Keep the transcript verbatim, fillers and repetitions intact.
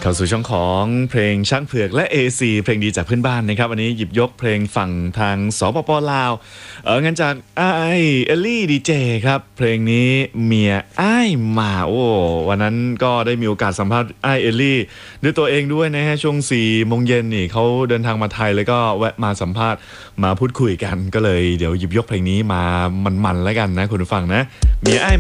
เข้าสู่ช่องของเพลงช้างเผือกและ เอ ซี เพลงดีจากเพื่อนบ้านนะครับวันนี้หยิบยกเพลงฝั่งทางสปปลาวเอองั้นจากไอเอลลี่ดีเจครับเพลงนี้เมียไอมาโอ้วันนั้นก็ได้มีโอกาสสัมภาษณ์ไอเอลลี่ด้วยตัวเองด้วยนะฮะช่วงสี่โมงเย็นนี่เขาเดินทางมาไทยแล้วก็แวะมาสัมภาษณ์มาพูดคุยกันก็เลยเดี๋ยวหยิบยกเพลงนี้มามันๆแล้วกันนะคุณผู้ฟังนะเมียไอ